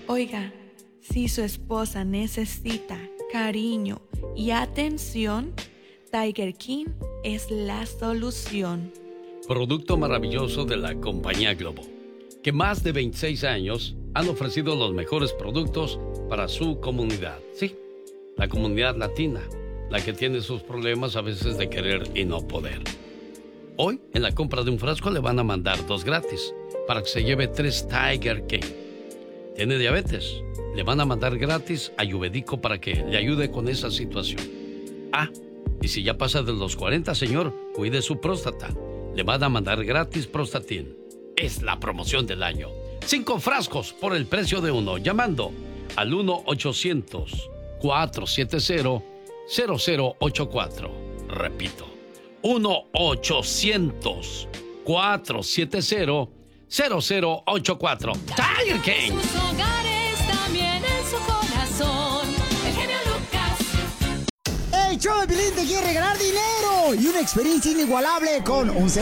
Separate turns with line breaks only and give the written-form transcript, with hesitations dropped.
Oiga, si su esposa necesita cariño y atención, Tiger King es la solución.
Producto maravilloso de la compañía Globo, que más de 26 años han ofrecido los mejores productos para su comunidad. Sí, la comunidad latina, la que tiene sus problemas a veces de querer y no poder. Hoy, en la compra de un frasco, le van a mandar 2 gratis para que se lleve 3 Tiger King. ¿Tiene diabetes? Le van a mandar gratis Ayurvédico para que le ayude con esa situación. Y si ya pasa de los 40, señor, cuide su próstata. Le van a mandar gratis Prostatin. Es la promoción del año. 5 frascos por el precio de 1. Llamando al 1-800-470-0084. Repito, 1-800-470-0084. Tiger King.
Sus hogares, también en su corazón. El genio Lucas.
El show de Piolín te quiere regalar dinero y una experiencia inigualable con un